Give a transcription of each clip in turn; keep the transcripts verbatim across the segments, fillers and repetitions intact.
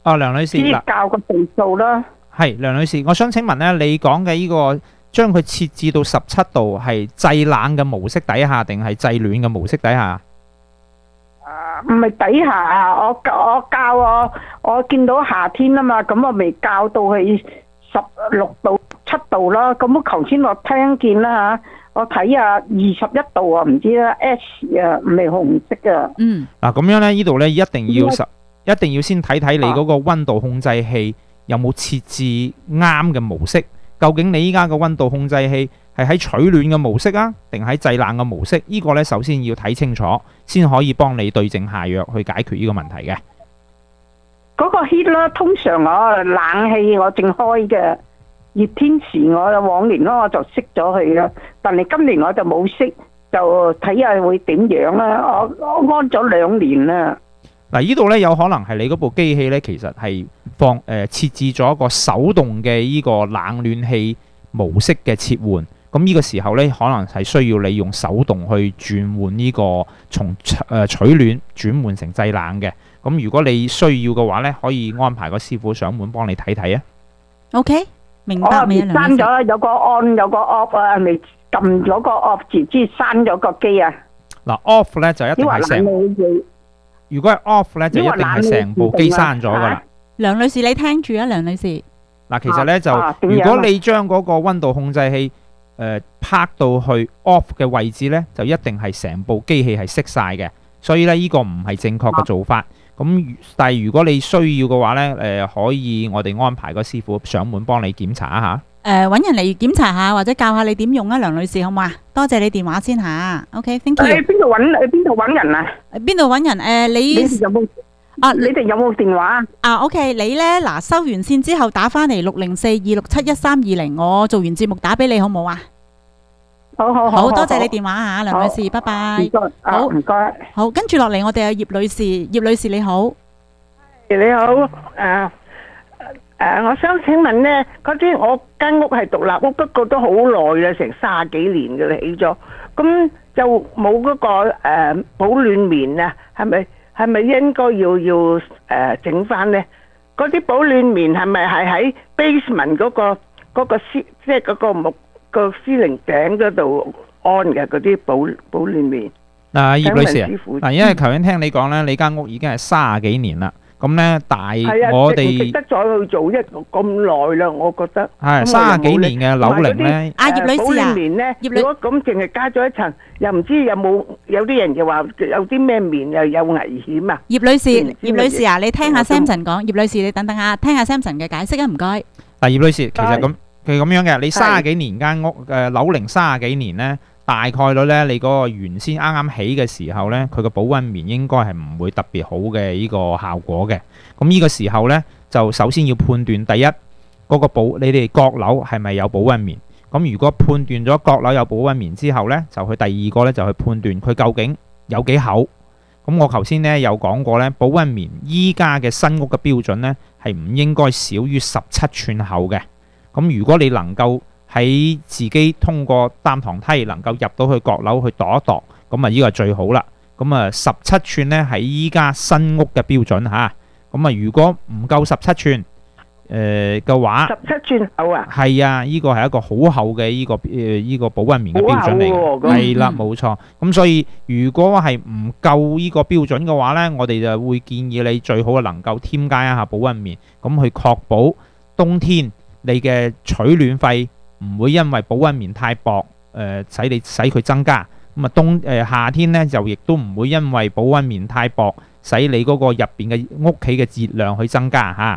哦，梁女士只嗱， 校個度數啦。 係梁女士，我想請問咧，你講嘅呢個將佢設置到十七度係製冷嘅模式底下，定係製暖嘅模式底下？ 唔係底下啊，我我校我我見到夏天啊嘛，咁我咪校到去十六度七度啦。咁我頭先我聽見啦嚇，我睇下二十一度啊，唔知啦 S 啊，唔係紅色啊。 嗯， 嗱咁樣咧，呢度咧一定要十，一定要先睇睇你嗰個溫度控制器有冇設置啱嘅模式。究竟你依家個溫度控制器係喺取暖嘅模式啊，定喺製冷嘅模式？呢個咧首先要睇清楚，先可以幫你對症下藥去解決呢個問題嘅。 嗰個 heat 啦，通常我冷氣我淨開嘅，熱天時我往年咯我就熄咗佢啦，但係今年我就冇熄，就睇下會點樣啦。我我安咗兩年啦。 嗱，呢度咧有可能係你嗰部機器咧，其實係放誒、呃、設置咗一個手動嘅呢個冷暖氣模式嘅切換。咁呢個時候咧，可能係需要你用手動去轉換呢個從誒、呃、取暖轉換成製冷嘅。咁如果你需要嘅話咧，可以安排個師傅上門幫你睇睇啊。 OK，明我白未啊？梁女士刪咗有個 on 有個 off 啊，未撳咗個 off 字，之刪咗個機啊。 嗱 off 咧就一定係成， 冷氣如果係 off 咧就一定係成部機閂咗噶啦。 梁女士，你聽住啊，梁女士。 嗱，其實咧就啊點樣啊如果你將嗰個溫度控制器誒拍到去 off 嘅位置咧，就一定係成部機器係熄晒嘅。所以咧呢個唔係正確嘅做法。咁但係如果你需要嘅話咧，誒可以我哋安排個師傅上門幫你檢查一下。 誒，揾人嚟檢查下，或者教下你點用啊，梁女士，好唔好啊？多謝你電話先吓。OK，thank you。 喺邊度揾？喺邊度揾人啊？ 邊度揾人？誒， 你你哋有冇啊？ 你哋有冇電話？ 啊，OK，你呢？嗱，收完線之後打翻嚟六零四二六七一三二零，我做完節目打俾你，好唔好啊？ 好好好多謝你電話吓，梁女士，拜拜。 唔該，好唔該。 好，跟住落嚟我哋有葉女士，葉女士你好。 你好，誒、呃、誒、呃，我想請問呢，嗰啲我間屋係獨立屋，不過都好耐啦，成卅幾年嘅啦起咗，咁就冇嗰、嗰個誒、呃、保暖棉啊，係咪係咪應該要要誒整翻呢？嗰啲保暖棉係咪係喺 basement 嗰、嗰個嗰、嗰個司即係嗰個木、嗰個司靈頂嗰度安嘅嗰啲保保暖棉？ 嗱，葉女士啊， 請問師傅嗱，因為頭先聽你講咧，你間屋已經係卅幾年啦。咁咧，大係啊， 我值唔值哋得再去做一咁耐啦，我覺得係咁我又卅幾冇年嘅樓齡咧， 啊葉女士啊誒保暖棉咧， 葉女如果咁淨係加咗一層，又唔知有冇有啲人又話有啲咩棉又有危險啊？ 葉女士， 嗯葉女士啊，你聽下我都 Samson 講。葉女士，你等等啊，聽下 Samson 嘅解釋啊，唔該。 嗱，葉女士其實咁佢咁樣嘅，你係卅幾年間屋誒樓齡卅幾年咧，大概率咧，你嗰個原先啱啱起嘅時候咧，佢個保溫棉應該係唔會特別好嘅呢個效果嘅。咁呢個時候咧，就首先要判斷第一嗰個保你哋閣樓係咪有保溫棉。咁如果判斷咗閣樓有保溫棉之後咧，就去第二個咧就去判斷佢究竟有幾厚。咁我頭先咧有講過咧，保溫棉依家嘅新屋嘅標準咧係唔應該少於十七寸厚嘅。咁如果你能夠喺自己通過擔堂梯能夠入到去閣樓去度一度，咁啊呢個係最好啦。咁啊十七寸咧係依家新屋嘅標準嚇。咁啊如果唔夠十七寸誒嘅話， 十七寸厚啊？ 係啊，呢個係一個好厚嘅呢個誒呢個保溫棉嘅標準嚟嘅， 好厚喎咁係啦嗯冇錯。咁所以如果係唔夠呢個標準嘅話呢，我哋就會建議你最好能夠添加一下保溫棉，咁去確保冬天你嘅取暖費唔會因為保溫棉太薄，誒使你使佢增加。咁啊冬誒夏天呢，就亦都唔會因為保溫棉太薄，使你嗰個入邊嘅屋企嘅熱量去增加嚇。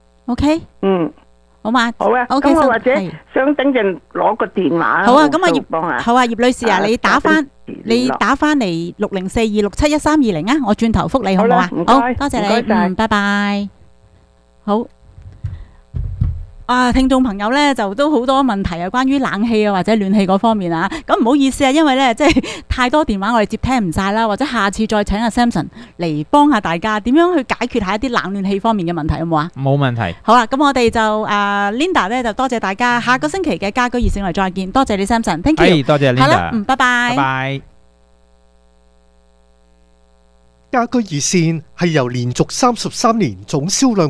OK， 嗯， 好嘛？ 好啊。 OK， 咁我或者係想等陣攞個電話。 好啊咁啊葉幫啊。 好啊，葉女士啊， 啊你打翻聯絡你打翻嚟六零四二六七一三二零啊，我轉頭覆你好唔好啊？ 好啦唔該好，多謝唔該你， 晒嗯，拜拜。好。啊，聽眾朋友咧就都好多問題啊，關於冷氣啊或者暖氣嗰方面啊，咁唔好意思啊，因為咧即係太多電話我哋接聽唔晒啦，或者下次再請阿 Samson 嚟幫下大家點樣去解決下一啲冷暖氣方面嘅問題，好唔好啊？ 冇問題。 好啊，咁我哋就啊 Linda 咧就多謝大家，下個星期嘅家居熱線我哋再見，多謝你 Samson，thank you， 係多謝係啦， Linda， 嗯，拜拜， 拜拜。 家居熱線係由連續三十三年總銷量